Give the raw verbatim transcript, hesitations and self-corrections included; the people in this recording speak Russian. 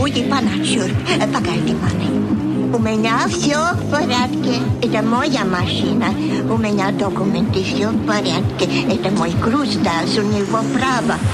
Панасюр, погоди, маны. У меня все в порядке. Это моя машина. У меня документы все в порядке. Это мой груз, да, у него право.